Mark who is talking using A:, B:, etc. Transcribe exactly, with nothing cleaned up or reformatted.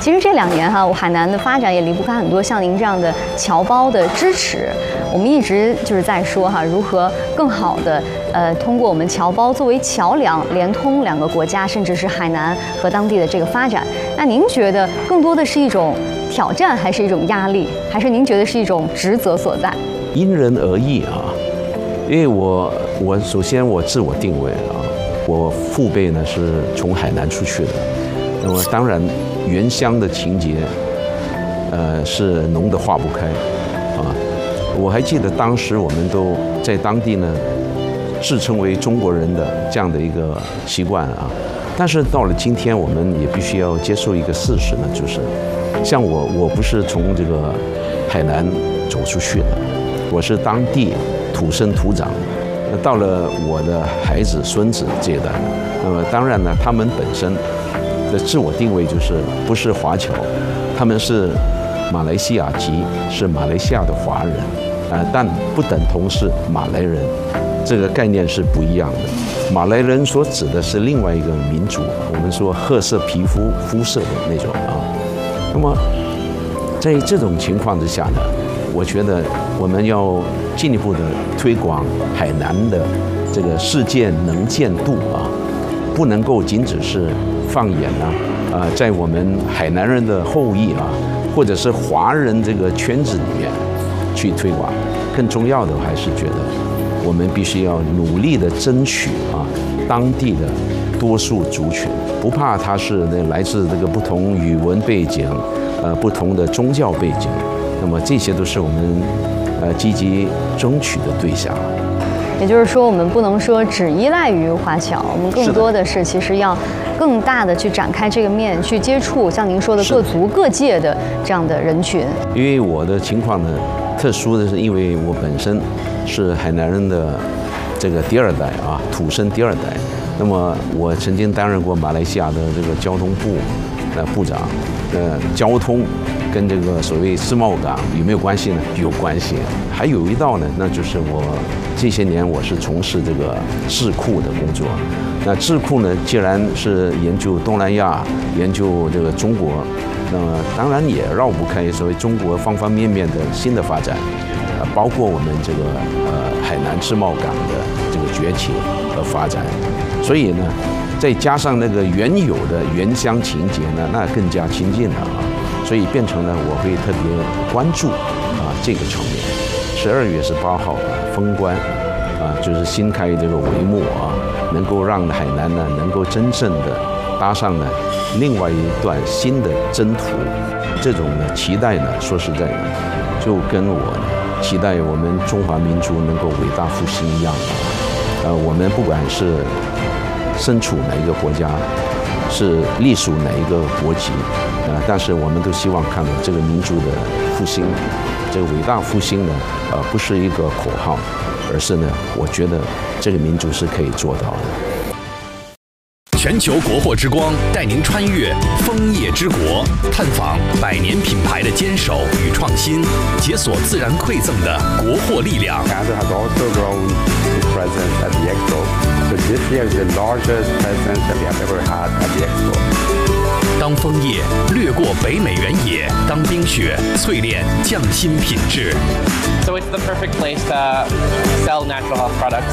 A: 其实这两年哈，海南的发展也离不开很多像您这样的侨胞的支持。我们一直就是在说哈，如何更好的呃通过我们侨胞作为桥梁，连通两个国家，甚至是海南和当地的这个发展。那您觉得更多的是一种挑战，还是一种压力，还是您觉得是一种职责所在？
B: 因人而异啊，因为我我首先我自我定位啊，我父辈呢是从海南出去的，那么当然原乡的情节，呃是浓得化不开啊。我还记得当时我们都在当地呢，自称为中国人的这样的一个习惯啊。但是到了今天，我们也必须要接受一个事实呢，就是像我，我不是从这个海南走出去的，我是当地土生土长的。到了我的孩子、孙子这一代，那么当然呢，他们本身的自我定位就是不是华侨，他们是马来西亚籍，是马来西亚的华人，啊、呃，但不等同是马来人，这个概念是不一样的。马来人所指的是另外一个民族，我们说褐色皮肤肤色的那种啊。那么在这种情况之下呢，我觉得我们要进一步的推广海南的这个世界能见度啊，不能够仅只是放眼啊，啊、呃，在我们海南人的后裔啊，或者是华人这个圈子里面去推广，更重要的还是觉得我们必须要努力的争取啊当地的多数族群，不怕他是那来自这个不同语文背景，呃不同的宗教背景，那么这些都是我们呃积极争取的对象。
A: 也就是说，我们不能说只依赖于华侨，我们更多的是其实要更大的去展开这个面，去接触像您说的各族各界的这样的人群。
B: 因为我的情况呢，特殊的是因为我本身是海南人的这个第二代啊，土生第二代。那么我曾经担任过马来西亚的这个交通部呃部长，呃交通跟这个所谓世贸港有没有关系呢？有关系。还有一道呢，那就是我这些年我是从事这个智库的工作。那智库呢，既然是研究东南亚、研究这个中国，那么当然也绕不开所谓中国方方面面的新的发展，呃，包括我们这个呃海南世贸港的这个崛起和发展。所以呢，再加上那个原有的原乡情节呢，那更加亲近了啊。所以变成了我会特别关注啊这个层面。十二月十八号啊封关啊，就是新开这个帷幕啊，能够让海南呢能够真正的搭上呢另外一段新的征途。这种呢期待呢，说实在的，就跟我呢期待我们中华民族能够伟大复兴一样啊。呃，我们不管是身处哪一个国家，是隶属哪一个国籍，呃，但是我们都希望看到这个民族的复兴，这个伟大复兴呢，呃，不是一个口号，而是呢，我觉得这个民族是可以做到的。
C: 全球国货之光带您穿越枫叶之国，探访百年品牌的坚守与创新，解锁自然馈赠的国货力量。
D: Canada has also grown its presence at the Expo, so this year is the largest presence that we have ever had at the Expo.
C: 当枫叶掠过北美原野，当冰雪淬炼匠心品质。
E: So it's the perfect place to sell natural health products